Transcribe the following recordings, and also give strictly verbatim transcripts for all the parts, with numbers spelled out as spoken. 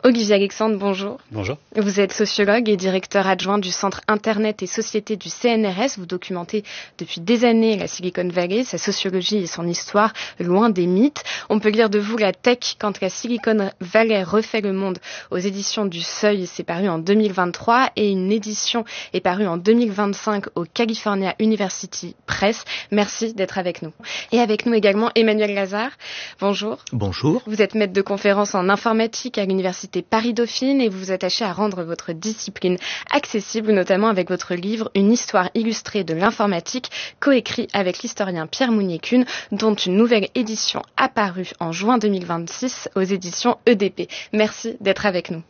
Olivier Alexandre, bonjour. Bonjour. Vous êtes sociologue et directeur adjoint du Centre Internet et Société du C N R S. Vous documentez depuis des années la Silicon Valley, sa sociologie et son histoire, loin des mythes. On peut lire de vous La Tech quand la Silicon Valley refait le monde aux éditions du Seuil. C'est paru en deux mille vingt-trois et une édition est parue en deux mille vingt-cinq au California University Press. Merci d'être avec nous. Et avec nous également Emmanuel Lazare. Bonjour. Bonjour. Vous êtes maître de conférence en informatique à l'Université Paris-Dauphine et vous vous attachez à rendre votre discipline accessible, notamment avec votre livre Une histoire illustrée de l'informatique, coécrit avec l'historien Pierre Mounier-Kuhn, dont une nouvelle édition apparue en juin deux mille vingt-six aux éditions E D P. Merci d'être avec nous.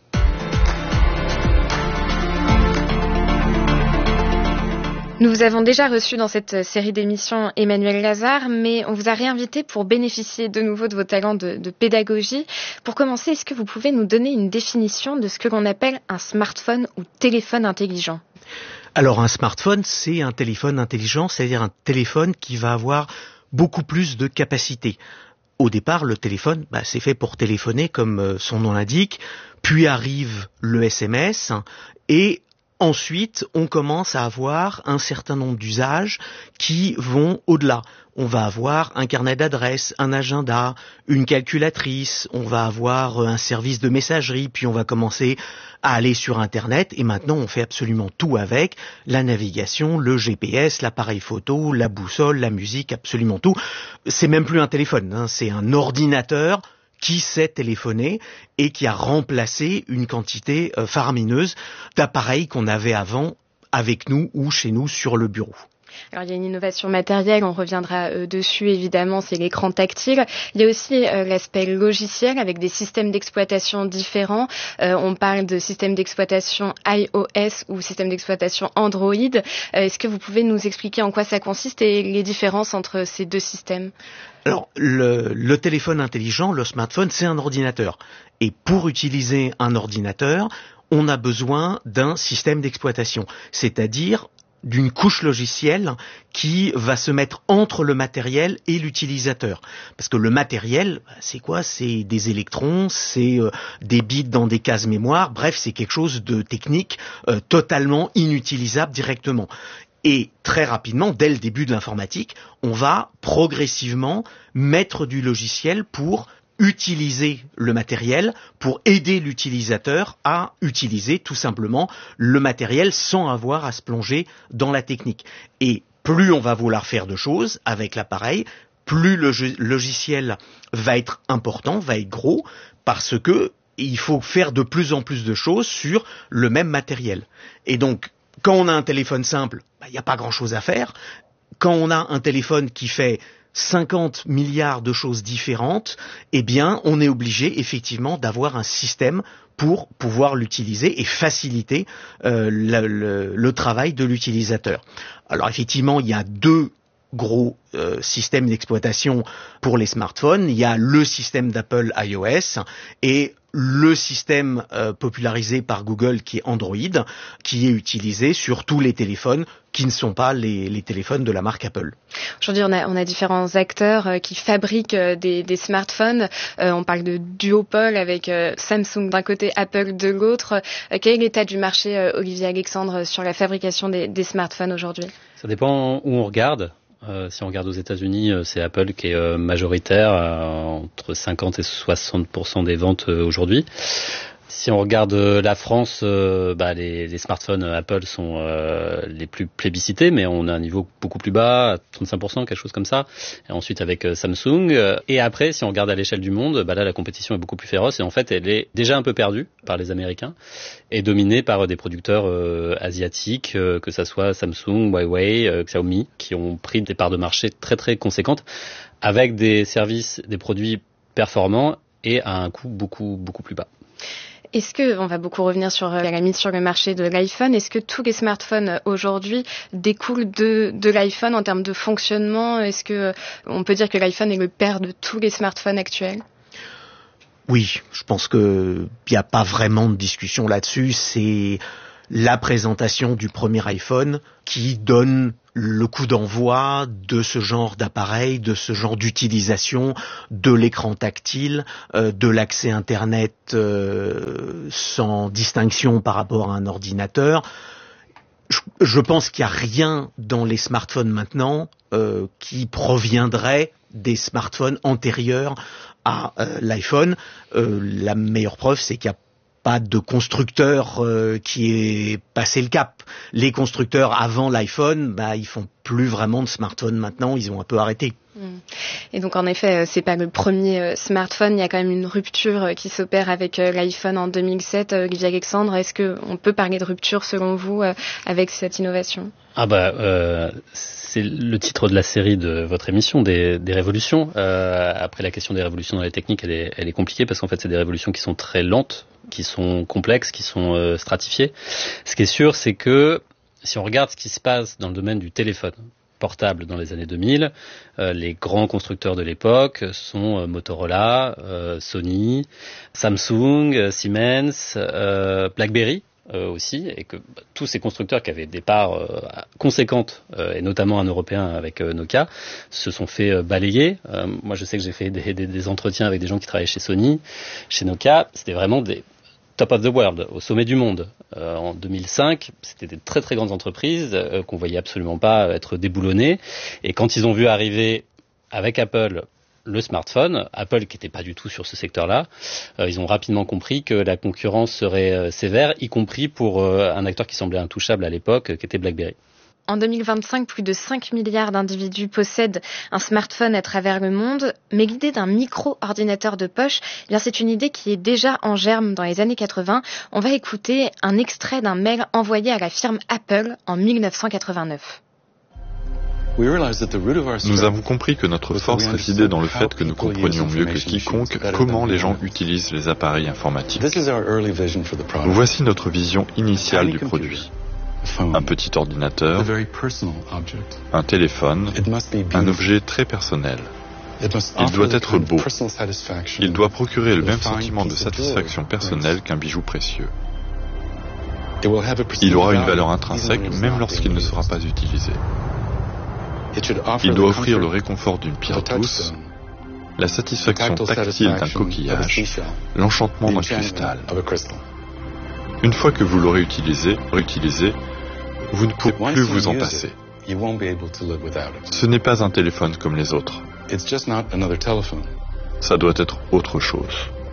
Nous vous avons déjà reçu dans cette série d'émissions Emmanuel Lazare, mais on vous a réinvité pour bénéficier de nouveau de vos talents de, de pédagogie. Pour commencer, est-ce que vous pouvez nous donner une définition de ce que l'on appelle un smartphone ou téléphone intelligent ? Alors un smartphone, c'est un téléphone intelligent, c'est-à-dire un téléphone qui va avoir beaucoup plus de capacité. Au départ, le téléphone, bah, c'est fait pour téléphoner, comme son nom l'indique, puis arrive le S M S et ensuite, on commence à avoir un certain nombre d'usages qui vont au-delà. On va avoir un carnet d'adresses, un agenda, une calculatrice, on va avoir un service de messagerie, puis on va commencer à aller sur Internet et maintenant on fait absolument tout avec, la navigation, le G P S, l'appareil photo, la boussole, la musique, absolument tout. C'est même plus un téléphone, hein, c'est un ordinateur qui sait téléphoner et qui a remplacé une quantité euh, faramineuse d'appareils qu'on avait avant avec nous ou chez nous sur le bureau. Alors il y a une innovation matérielle, on reviendra euh, dessus évidemment, c'est l'écran tactile. Il y a aussi euh, l'aspect logiciel avec des systèmes d'exploitation différents. Euh, on parle de systèmes d'exploitation iOS ou systèmes d'exploitation Android. Euh, est-ce que vous pouvez nous expliquer en quoi ça consiste et les différences entre ces deux systèmes ? Alors, le, le téléphone intelligent, le smartphone, c'est un ordinateur. Et pour utiliser un ordinateur, on a besoin d'un système d'exploitation, c'est-à-dire d'une couche logicielle qui va se mettre entre le matériel et l'utilisateur. Parce que le matériel, c'est quoi ? C'est des électrons, c'est euh, des bits dans des cases mémoire, bref, c'est quelque chose de technique euh, totalement inutilisable directement. Et très rapidement, dès le début de l'informatique, on va progressivement mettre du logiciel pour utiliser le matériel, pour aider l'utilisateur à utiliser tout simplement le matériel sans avoir à se plonger dans la technique. Et plus on va vouloir faire de choses avec l'appareil, plus le logiciel va être important, va être gros, parce que il faut faire de plus en plus de choses sur le même matériel. Et donc, quand on a un téléphone simple, il n'y a pas grand-chose à faire. Quand on a un téléphone qui fait cinquante milliards de choses différentes, eh bien, on est obligé effectivement d'avoir un système pour pouvoir l'utiliser et faciliter euh, le, le, le travail de l'utilisateur. Alors effectivement, il y a deux gros euh, systèmes d'exploitation pour les smartphones. Il y a le système d'Apple iOS et le système euh, popularisé par Google qui est Android, qui est utilisé sur tous les téléphones qui ne sont pas les, les téléphones de la marque Apple. Aujourd'hui, on a, on a différents acteurs euh, qui fabriquent euh, des, des smartphones. Euh, on parle de duopole avec euh, Samsung d'un côté, Apple de l'autre. Euh, quel est l'état du marché, euh, Olivier Alexandre, sur la fabrication des, des smartphones aujourd'hui ? Ça dépend où on regarde. Euh, si on regarde aux États-Unis, euh, c'est Apple qui est euh, majoritaire, euh, entre cinquante et soixante pour cent des ventes euh, aujourd'hui. Si on regarde euh, la France, euh, bah, les, les smartphones Apple sont euh, les plus plébiscités, mais on a un niveau beaucoup plus bas, trente-cinq pour cent, quelque chose comme ça. Et ensuite avec euh, Samsung. Et après, si on regarde à l'échelle du monde, bah là la compétition est beaucoup plus féroce et en fait elle est déjà un peu perdue par les Américains et dominée par euh, des producteurs euh, asiatiques, euh, que ça soit Samsung, Huawei, euh, Xiaomi, qui ont pris des parts de marché très très conséquentes avec des services, des produits performants et à un coût beaucoup beaucoup plus bas. Est-ce que, on va beaucoup revenir sur la mise sur le marché de l'iPhone, est-ce que tous les smartphones aujourd'hui découlent de, de l'iPhone en termes de fonctionnement ? Est-ce que on peut dire que l'iPhone est le père de tous les smartphones actuels ? Oui, je pense qu'il n'y a pas vraiment de discussion là-dessus. C'est la présentation du premier iPhone qui donne le coup d'envoi de ce genre d'appareil, de ce genre d'utilisation, de l'écran tactile, euh, de l'accès Internet euh, sans distinction par rapport à un ordinateur. Je, je pense qu'il n'y a rien dans les smartphones maintenant euh, qui proviendrait des smartphones antérieurs à euh, l'iPhone. Euh, la meilleure preuve, c'est qu'il y a pas de constructeur euh, qui ait passé le cap. Les constructeurs avant l'iPhone, bah ils font plus vraiment de smartphones maintenant, ils ont un peu arrêté. Et donc en effet, c'est pas le premier smartphone, il y a quand même une rupture qui s'opère avec l'iPhone en deux mille sept. Olivier Alexandre, est-ce qu'on peut parler de rupture selon vous avec cette innovation ? Ah bah euh, c'est le titre de la série de votre émission, des, des révolutions. Euh, après la question des révolutions dans les techniques, elle est, elle est compliquée parce qu'en fait c'est des révolutions qui sont très lentes, qui sont complexes, qui sont euh, stratifiées. Ce qui est sûr, c'est que si on regarde ce qui se passe dans le domaine du téléphone portable dans les années deux mille, euh, les grands constructeurs de l'époque sont euh, Motorola, euh, Sony, Samsung, euh, Siemens, euh, BlackBerry euh, aussi, et que bah, tous ces constructeurs qui avaient des parts euh, conséquentes, euh, et notamment un européen avec euh, Nokia, se sont fait euh, balayer. Euh, moi je sais que j'ai fait des, des, des entretiens avec des gens qui travaillaient chez Sony, chez Nokia, c'était vraiment des top of the world, au sommet du monde. Euh, en deux mille cinq, c'était des très très grandes entreprises euh, qu'on voyait absolument pas être déboulonnées. Et quand ils ont vu arriver avec Apple le smartphone, Apple qui n'était pas du tout sur ce secteur-là, euh, ils ont rapidement compris que la concurrence serait euh, sévère, y compris pour euh, un acteur qui semblait intouchable à l'époque, qui était BlackBerry. En deux mille vingt-cinq, plus de cinq milliards d'individus possèdent un smartphone à travers le monde, mais l'idée d'un micro-ordinateur de poche, eh bien c'est une idée qui est déjà en germe dans les années quatre-vingts. On va écouter un extrait d'un mail envoyé à la firme Apple en mille neuf cent quatre-vingt-neuf. Nous avons compris que notre force résidait dans le fait que nous comprenions mieux que quiconque comment les gens utilisent les appareils informatiques. Voici notre vision initiale du produit. Un petit ordinateur, un téléphone, un objet très personnel. Il doit être beau. Il doit procurer le même sentiment de satisfaction personnelle qu'un bijou précieux. Il aura une valeur intrinsèque même lorsqu'il ne sera pas utilisé. Il doit offrir le réconfort d'une pierre douce, la satisfaction tactile d'un coquillage, l'enchantement d'un cristal. Une fois que vous l'aurez utilisé, réutilisé, vous ne pourrez plus vous en passer. Ce n'est pas un téléphone comme les autres. Ça doit être autre chose.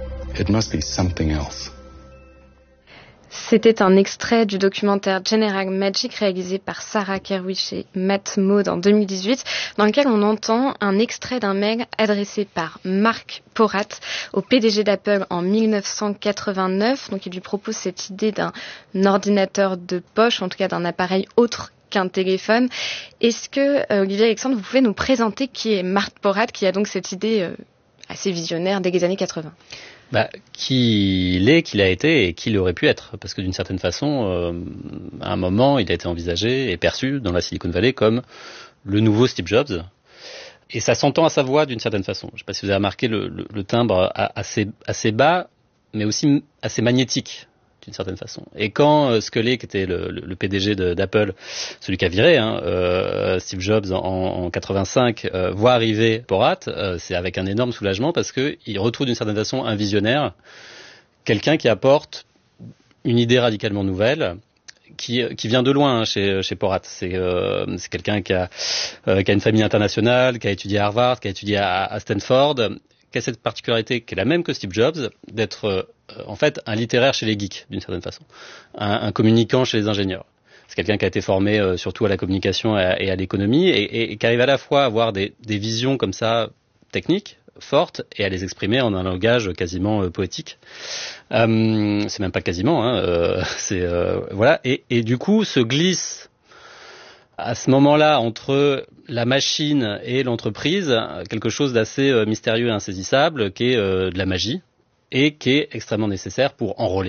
C'était un extrait du documentaire General Magic réalisé par Sarah Kerwish et Matt Maud en deux mille dix-huit, dans lequel on entend un extrait d'un mail adressé par Mark Porat au P D G d'Apple en mille neuf cent quatre-vingt-neuf. Donc il lui propose cette idée d'un ordinateur de poche, en tout cas d'un appareil autre qu'un téléphone. Est-ce que, euh, Olivier Alexandre, vous pouvez nous présenter qui est Mark Porat, qui a donc cette idée euh, assez visionnaire dès les années quatre-vingts? Bah, qui il est, qu'il a été et qui il aurait pu être. Parce que d'une certaine façon, euh, à un moment, il a été envisagé et perçu dans la Silicon Valley comme le nouveau Steve Jobs. Et ça s'entend à sa voix d'une certaine façon. Je ne sais pas si vous avez remarqué le, le, le timbre assez, assez bas, mais aussi assez magnétique d'une certaine façon. Et quand euh, Sculley, qui était le, le, le P D G de, d'Apple, celui qui a viré hein, euh, Steve Jobs en, en quatre-vingt-cinq, euh, voit arriver Porat, euh, c'est avec un énorme soulagement parce que il retrouve d'une certaine façon un visionnaire, quelqu'un qui apporte une idée radicalement nouvelle, qui, qui vient de loin hein, chez, chez Porat. C'est, euh, c'est quelqu'un qui a, euh, qui a une famille internationale, qui a étudié à Harvard, qui a étudié à, à Stanford, qui a cette particularité qui est la même que Steve Jobs, d'être euh, en fait un littéraire chez les geeks, d'une certaine façon, un, un communicant chez les ingénieurs. C'est quelqu'un qui a été formé euh, surtout à la communication et à, et à l'économie, et, et, et qui arrive à la fois à avoir des, des visions comme ça, techniques, fortes, et à les exprimer en un langage quasiment euh, poétique. Euh, c'est même pas quasiment, hein, euh, c'est euh, voilà, et, et du coup se glisse à ce moment-là, entre la machine et l'entreprise, quelque chose d'assez euh, mystérieux et insaisissable, qui est euh, de la magie, et qui est extrêmement nécessaire pour enrôler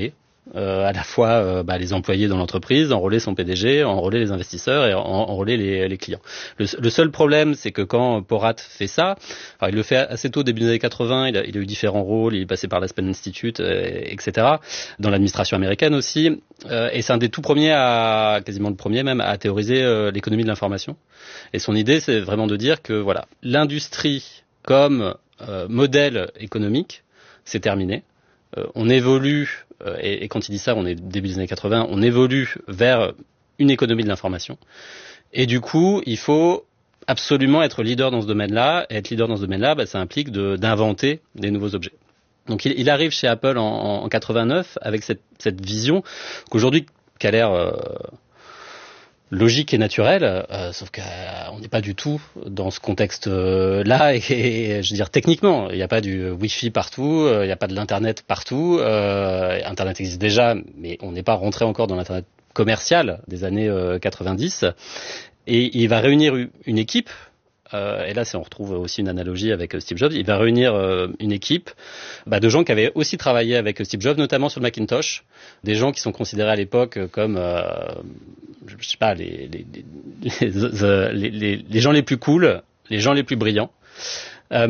Euh, à la fois euh, bah, les employés dans l'entreprise, enrôler son P D G, enrôler les investisseurs et en, enrôler les, les clients. Le, le seul problème, c'est que quand Porat fait ça, alors il le fait assez tôt, début des années quatre-vingts, il a, il a eu différents rôles, il est passé par l'Aspen Institute, euh, et cetera, dans l'administration américaine aussi, euh, et c'est un des tout premiers, à quasiment le premier même, à théoriser euh, l'économie de l'information. Et son idée, c'est vraiment de dire que voilà, l'industrie comme euh, modèle économique, c'est terminé. Euh, on évolue Et, et quand il dit ça, on est début des années quatre-vingts, on évolue vers une économie de l'information. Et du coup, il faut absolument être leader dans ce domaine-là. Et être leader dans ce domaine-là, bah, ça implique de, d'inventer des nouveaux objets. Donc il, il arrive chez Apple en, en quatre-vingt-neuf avec cette, cette vision qu'aujourd'hui, qui a l'air euh, logique et naturelle, euh, sauf qu'on n'est pas du tout dans ce contexte-là, et, et je veux dire techniquement, il n'y a pas du Wi-Fi partout, il n'y a pas de l'Internet partout, euh, Internet existe déjà, mais on n'est pas rentré encore dans l'Internet commercial des années euh, quatre-vingt-dix, et il va réunir une équipe, euh, et là on retrouve aussi une analogie avec Steve Jobs, il va réunir euh, une équipe bah, de gens qui avaient aussi travaillé avec Steve Jobs, notamment sur le Macintosh, des gens qui sont considérés à l'époque comme euh, je sais pas, les, les, les, les, les, les gens les plus cool, les gens les plus brillants. Euh,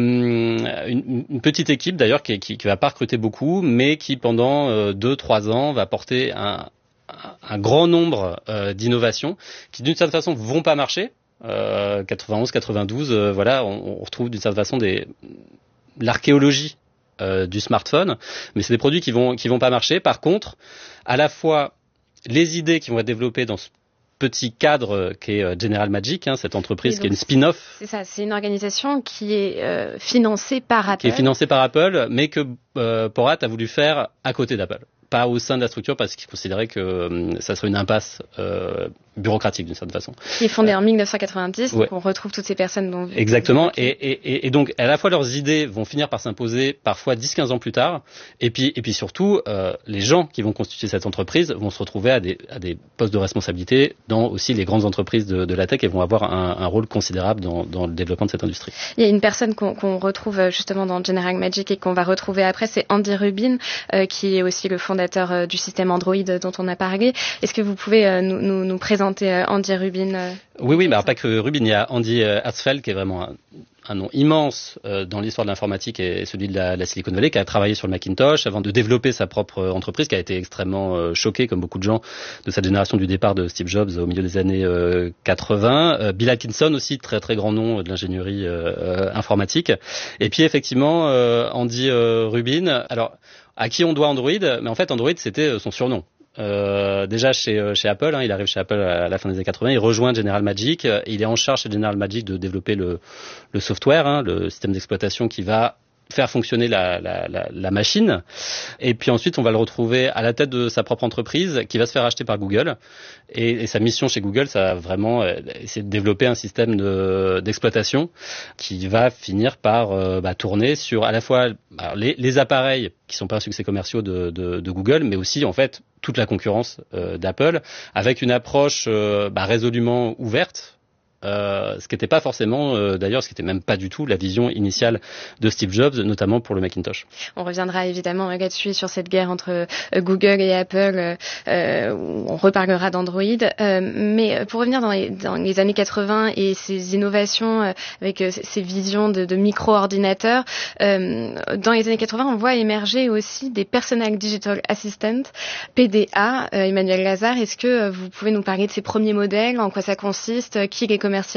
une, une petite équipe d'ailleurs qui, qui, qui va pas recruter beaucoup, mais qui pendant euh, deux, trois ans va porter un, un grand nombre euh, d'innovations qui d'une certaine façon vont pas marcher. Euh, quatre-vingt-onze, quatre-vingt-douze, euh, voilà, on, on retrouve d'une certaine façon des, l'archéologie euh, du smartphone, mais c'est des produits qui vont qui vont pas marcher. Par contre, à la fois les idées qui vont être développées dans ce petit cadre qu'est General Magic, hein, cette entreprise qui est une spin-off. C'est ça, c'est une organisation qui est euh, financée par Apple. Qui est financée par Apple, mais que euh, Porat a voulu faire à côté d'Apple. Pas au sein de la structure, parce qu'il considérait que euh, ça serait une impasse euh, bureaucratique d'une certaine façon. Qui est fondée euh, en dix-neuf cent quatre-vingt-dix, ouais. Donc on retrouve toutes ces personnes dont... Exactement, et, et, et donc à la fois leurs idées vont finir par s'imposer parfois dix quinze ans plus tard, et puis, et puis surtout, euh, les gens qui vont constituer cette entreprise vont se retrouver à des, à des postes de responsabilité dans aussi les grandes entreprises de, de la tech et vont avoir un, un rôle considérable dans, dans le développement de cette industrie. Il y a une personne qu'on, qu'on retrouve justement dans General Magic et qu'on va retrouver après, c'est Andy Rubin, euh, qui est aussi le fondateur euh, du système Android dont on a parlé. Est-ce que vous pouvez euh, nous, nous, nous présenter euh, Andy Rubin euh, Oui, oui, mais alors pas que Rubin, il y a Andy Hertzfeld qui est vraiment un, un nom immense euh, dans l'histoire de l'informatique et celui de la, la Silicon Valley, qui a travaillé sur le Macintosh avant de développer sa propre entreprise, qui a été extrêmement euh, choqué, comme beaucoup de gens de cette génération du départ de Steve Jobs au milieu des années euh, quatre-vingts. Euh, Bill Atkinson aussi, très très grand nom de l'ingénierie euh, informatique. Et puis effectivement, euh, Andy euh, Rubin, alors à qui on doit Android? Mais en fait, Android, c'était son surnom. Euh, déjà chez, chez Apple, hein, il arrive chez Apple à la fin des années quatre-vingts, il rejoint General Magic, il est en charge chez General Magic de développer le, le software, hein, le système d'exploitation qui va faire fonctionner la, la, la, la machine. Et puis ensuite, on va le retrouver à la tête de sa propre entreprise qui va se faire acheter par Google. Et, et sa mission chez Google, ça va vraiment euh, essayer de développer un système de, d'exploitation qui va finir par euh, bah, tourner sur à la fois alors, les, les appareils qui sont pas un succès commerciaux de, de, de Google, mais aussi en fait toute la concurrence euh, d'Apple, avec une approche euh, bah, résolument ouverte. Euh, ce qui n'était pas forcément, euh, d'ailleurs, ce qui n'était même pas du tout la vision initiale de Steve Jobs, notamment pour le Macintosh. On reviendra évidemment là-dessus sur cette guerre entre euh, Google et Apple, euh, où on reparlera d'Android. Euh, mais pour revenir dans les, dans les années quatre-vingts et ces innovations euh, avec euh, ces visions de, de micro-ordinateurs, euh, dans les années quatre-vingts, on voit émerger aussi des Personal Digital Assistant, P D A. Euh, Emmanuel Lazare, est-ce que vous pouvez nous parler de ces premiers modèles, en quoi ça consiste, qui les commercialise?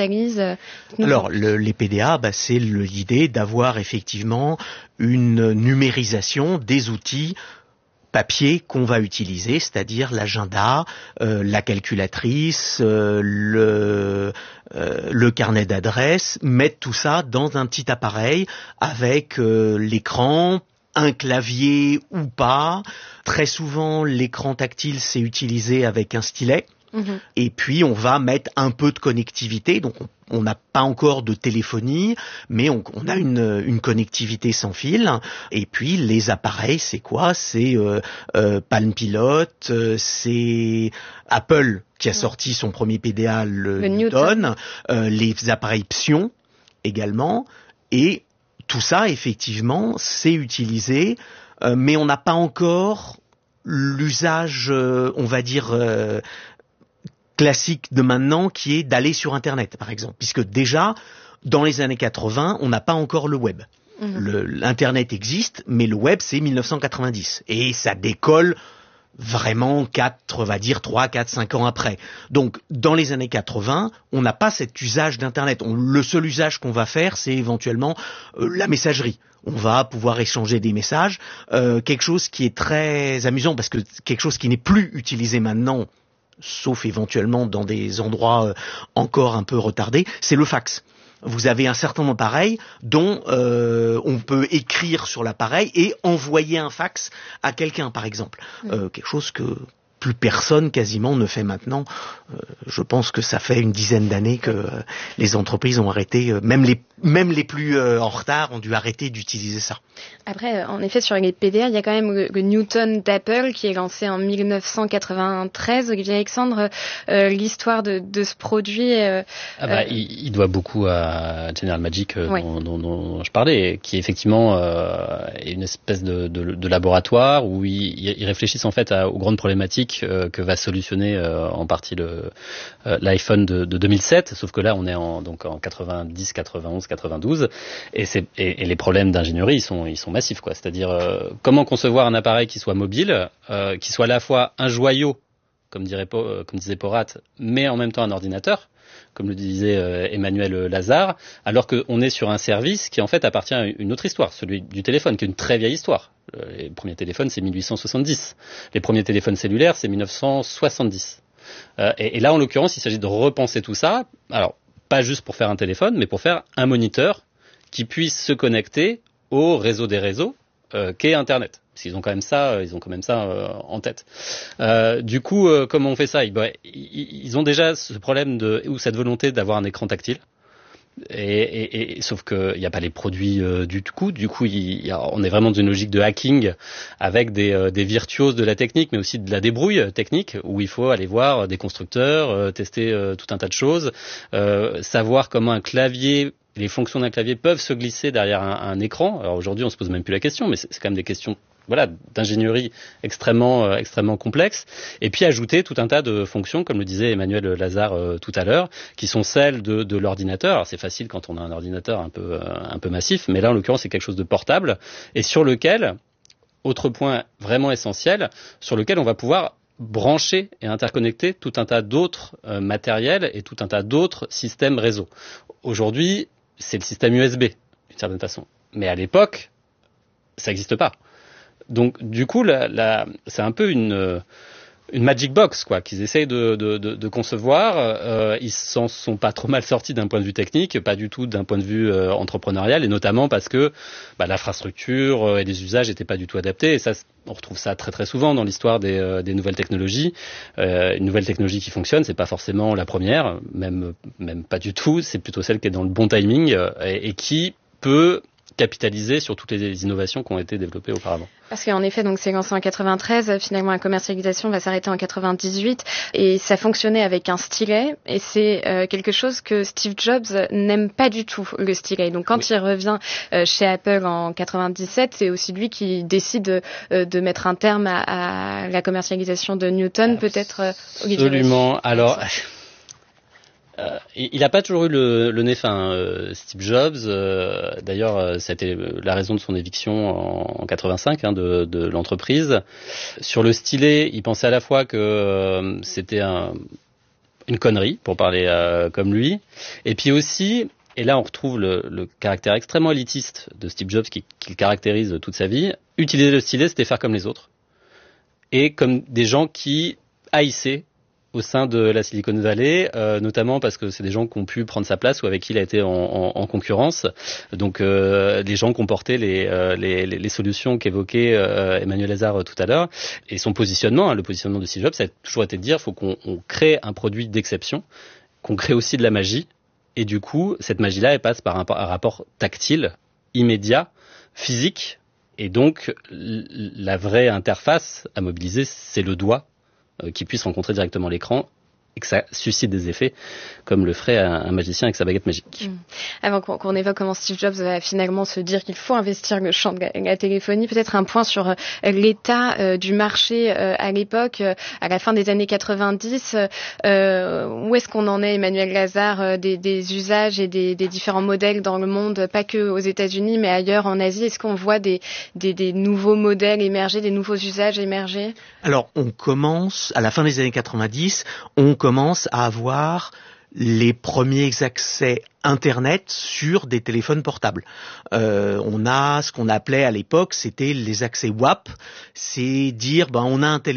Alors, le, les P D A, bah, c'est le, l'idée d'avoir effectivement une numérisation des outils papier qu'on va utiliser, c'est-à-dire l'agenda, euh, la calculatrice, euh, le, euh, le carnet d'adresses, mettre tout ça dans un petit appareil avec euh, l'écran, un clavier ou pas. Très souvent, l'écran tactile, c'est utilisé avec un stylet. Mmh. Et puis on va mettre un peu de connectivité, donc on n'a pas encore de téléphonie, mais on, on a une, une connectivité sans fil. Et puis les appareils, c'est quoi? C'est euh, euh, Palm Pilot, euh, c'est Apple qui a sorti son premier P D A, le, le Newton, euh, les appareils Psion également, et tout ça effectivement c'est utilisé, euh, mais on n'a pas encore l'usage, euh, on va dire, euh, classique de maintenant, qui est d'aller sur Internet, par exemple. Puisque déjà, dans les années quatre-vingts, on n'a pas encore le web. Mmh. Le, L'Internet existe, mais le web, c'est mille neuf cent quatre-vingt-dix. Et ça décolle vraiment quatre, on va dire trois, quatre, cinq ans après. Donc, dans les années quatre-vingts, on n'a pas cet usage d'Internet. On, le seul usage qu'on va faire, c'est éventuellement euh, la messagerie. On va pouvoir échanger des messages. Euh, quelque chose qui est très amusant, parce que quelque chose qui n'est plus utilisé maintenant, sauf éventuellement dans des endroits euh, encore un peu retardés, c'est le fax. Vous avez un certain nombre d'appareils dont euh, on peut écrire sur l'appareil et envoyer un fax à quelqu'un, par exemple. Mmh. Euh, quelque chose que plus personne quasiment ne fait maintenant. Euh, je pense que ça fait une dizaine d'années que euh, les entreprises ont arrêté, euh, même les même les plus euh, en retard ont dû arrêter d'utiliser ça. Après, en effet, sur les P D A, il y a quand même le, le Newton d'Apple qui est lancé en mille neuf cent quatre-vingt-treize. Olivier Alexandre, euh, l'histoire de, de ce produit... Euh, ah bah, euh... il, il doit beaucoup à General Magic euh, oui. dont, dont, dont je parlais, qui effectivement euh, est une espèce de, de, de laboratoire où ils, ils réfléchissent en fait à, aux grandes problématiques euh, que va solutionner euh, en partie le, euh, l'iPhone de, de deux mille sept, sauf que là on est en, donc en quatre-vingt-dix, quatre-vingt-onze, quatre-vingt-douze, et, c'est, et, et les problèmes d'ingénierie ils sont, ils sont massifs, quoi. C'est-à-dire euh, comment concevoir un appareil qui soit mobile, euh, qui soit à la fois un joyau, comme dirait euh, comme disait Porat, mais en même temps un ordinateur, comme le disait euh, Emmanuel Lazare, alors qu'on est sur un service qui en fait appartient à une autre histoire, celui du téléphone, qui est une très vieille histoire. Les premiers téléphones c'est mille huit cent soixante-dix, les premiers téléphones cellulaires c'est mille neuf cent soixante-dix. Euh, et, et là en l'occurrence il s'agit de repenser tout ça, alors pas juste pour faire un téléphone, mais pour faire un moniteur qui puisse se connecter au réseau des réseaux euh, qu'est Internet. Parce qu'ils ont quand même ça, euh, ils ont quand même ça euh, en tête. Euh, du coup, euh, comment on fait ça? ils, bah, ils, ils ont déjà ce problème de ou cette volonté d'avoir un écran tactile. Et, et, et sauf que il n'y a pas les produits euh, du coup. Du coup, il, y a, on est vraiment dans une logique de hacking avec des, euh, des virtuoses de la technique, mais aussi de la débrouille technique, où il faut aller voir des constructeurs, euh, tester euh, tout un tas de choses, euh, savoir comment un clavier, les fonctions d'un clavier peuvent se glisser derrière un, un écran. Alors aujourd'hui, on se pose même plus la question, mais c'est, c'est quand même des questions. Voilà, d'ingénierie extrêmement euh, extrêmement complexe, et puis ajouter tout un tas de fonctions, comme le disait Emmanuel Lazare euh, tout à l'heure, qui sont celles de, de l'ordinateur. Alors c'est facile quand on a un ordinateur un peu euh, un peu massif, mais là en l'occurrence c'est quelque chose de portable et sur lequel, autre point vraiment essentiel, sur lequel on va pouvoir brancher et interconnecter tout un tas d'autres euh, matériels et tout un tas d'autres systèmes réseau. Aujourd'hui, c'est le système U S B d'une certaine façon, mais à l'époque, ça n'existe pas. Donc du coup, la, la, c'est un peu une, une magic box quoi qu'ils essayent de, de, de, de concevoir. Euh, ils s'en sont pas trop mal sortis d'un point de vue technique, pas du tout d'un point de vue euh, entrepreneurial, et notamment parce que bah, l'infrastructure euh, et les usages n'étaient pas du tout adaptés. Et ça, on retrouve ça très très souvent dans l'histoire des, euh, des nouvelles technologies. Euh, une nouvelle technologie qui fonctionne, c'est pas forcément la première, même même pas du tout. C'est plutôt celle qui est dans le bon timing euh, et, et qui peut capitaliser sur toutes les innovations qui ont été développées auparavant. Parce qu'en effet, donc c'est lancé en quatre-vingt-treize, finalement la commercialisation va s'arrêter en quatre-vingt-dix-huit, et ça fonctionnait avec un stylet, et c'est euh, quelque chose que Steve Jobs n'aime pas du tout, le stylet. Donc quand oui. il revient euh, chez Apple en quatre-vingt-dix-sept, c'est aussi lui qui décide euh, de mettre un terme à, à la commercialisation de Newton, Absolument. peut-être euh, Absolument. Alors... Euh, il n'a pas toujours eu le, le nez fin, euh, Steve Jobs. Euh, d'ailleurs, euh, ça a été la raison de son éviction en, en quatre-vingt-cinq hein, de, de l'entreprise. Sur le stylet, il pensait à la fois que euh, c'était un, une connerie, pour parler euh, comme lui, et puis aussi, et là on retrouve le, le caractère extrêmement élitiste de Steve Jobs qui, qui le caractérise toute sa vie. Utiliser le stylet, c'était faire comme les autres, et comme des gens qui haïssaient au sein de la Silicon Valley, euh, notamment parce que c'est des gens qui ont pu prendre sa place ou avec qui il a été en, en, en concurrence. Donc, euh, les gens qui ont porté les, euh, les, les solutions qu'évoquait euh, Emmanuel Lazare tout à l'heure. Et son positionnement, hein, le positionnement de Steve Jobs, ça a toujours été de dire qu'il faut qu'on on crée un produit d'exception, qu'on crée aussi de la magie. Et du coup, cette magie-là, elle passe par un, un rapport tactile, immédiat, physique. Et donc, la vraie interface à mobiliser, c'est le doigt, qui puisse rencontrer directement l'écran et que ça suscite des effets comme le ferait un, un magicien avec sa baguette magique. Mmh. Avant qu'on, qu'on évoque comment Steve Jobs va finalement se dire qu'il faut investir le champ de la, la téléphonie, peut-être un point sur euh, l'état euh, du marché euh, à l'époque, euh, à la fin des années quatre-vingt-dix. Euh, où est-ce qu'on en est, Emmanuel Lazare, euh, des, des usages et des, des différents modèles dans le monde, pas que aux États-Unis, mais ailleurs en Asie? Est-ce qu'on voit des, des, des nouveaux modèles émerger, des nouveaux usages émerger? Alors, on commence, à la fin des années quatre-vingt-dix, on commence à avoir les premiers accès Internet sur des téléphones portables. Euh, on a ce qu'on appelait à l'époque, c'était les accès W A P, c'est dire ben on a un téléphone